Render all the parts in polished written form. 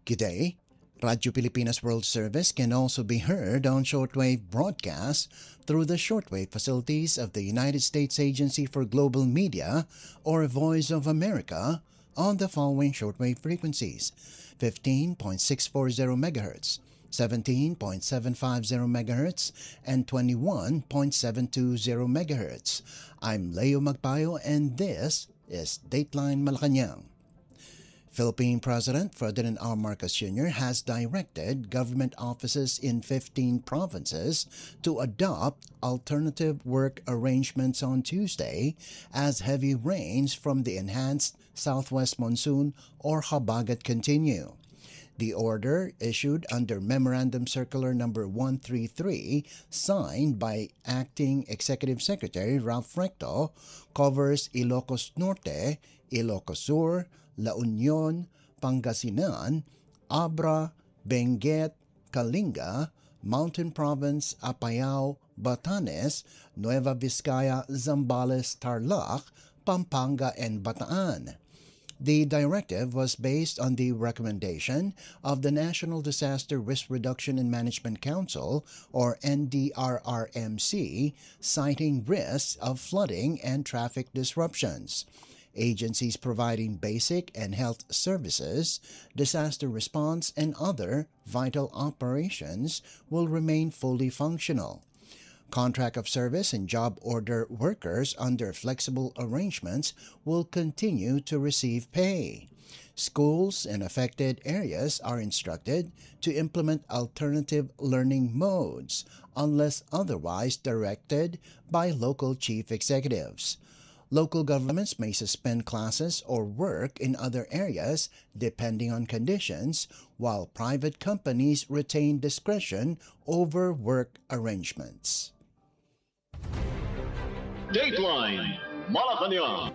G'day. Radyo Pilipinas World Service can also be heard on shortwave broadcasts through the shortwave facilities of the United States Agency for Global Media or Voice of America on the following shortwave frequencies: 15.640 MHz, 17.750 MHz, and 21.720 MHz. I'm Leo Magpayo and this is Dateline Malacanang. Philippine President Ferdinand R. Marcos Jr. has directed government offices in 15 provinces to adopt alternative work arrangements on Tuesday as heavy rains from the enhanced southwest monsoon or habagat continue. The order, issued under Memorandum Circular Number 133, signed by Acting Executive Secretary Ralph Recto, covers Ilocos Norte, Ilocos Sur, La Union, Pangasinan, Abra, Benguet, Kalinga, Mountain Province, Apayao, Batanes, Nueva Vizcaya, Zambales, Tarlac, Pampanga, and Bataan. The directive was based on the recommendation of the National Disaster Risk Reduction and Management Council, or NDRRMC, citing risks of flooding and traffic disruptions. Agencies providing basic and health services, disaster response, and other vital operations will remain fully functional. Contract of service and job order workers under flexible arrangements will continue to receive pay. Schools in affected areas are instructed to implement alternative learning modes unless otherwise directed by local chief executives. Local governments may suspend classes or work in other areas depending on conditions, while private companies retain discretion over work arrangements. Dateline Malacanang.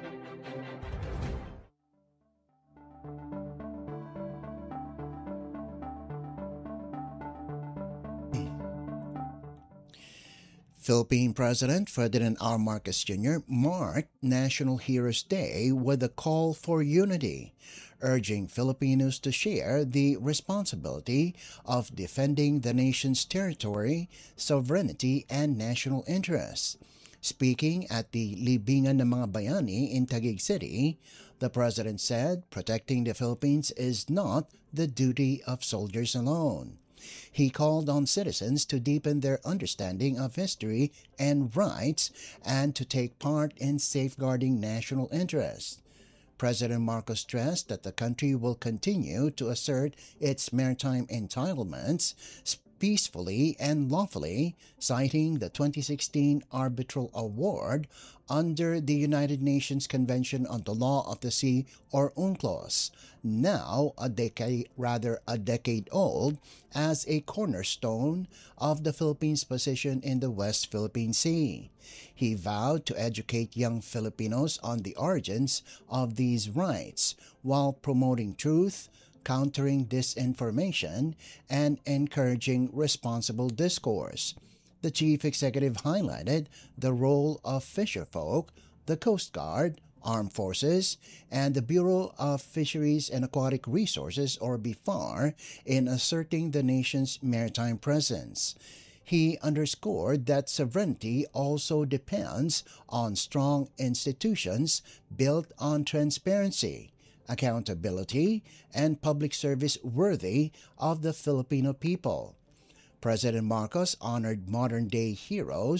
Philippine President Ferdinand R. Marcos Jr. marked National Heroes Day with a call for unity, urging Filipinos to share the responsibility of defending the nation's territory, sovereignty, and national interests. Speaking at the Libingan ng mga Bayani in Taguig City, the President said protecting the Philippines is not the duty of soldiers alone. He called on citizens to deepen their understanding of history and rights and to take part in safeguarding national interests. President Marcos stressed that the country will continue to assert its maritime entitlements peacefully and lawfully, citing the 2016 Arbitral Award under the United Nations Convention on the Law of the Sea, or UNCLOS, now a decade old, as a cornerstone of the Philippines' position in the West Philippine Sea. He vowed to educate young Filipinos on the origins of these rights while promoting truth, countering disinformation, and encouraging responsible discourse. The chief executive highlighted the role of fisherfolk, the Coast Guard, Armed Forces, and the Bureau of Fisheries and Aquatic Resources, or BIFAR, in asserting the nation's maritime presence. He underscored that sovereignty also depends on strong institutions built on transparency, accountability, and public service worthy of the Filipino people. President Marcos honored modern-day heroes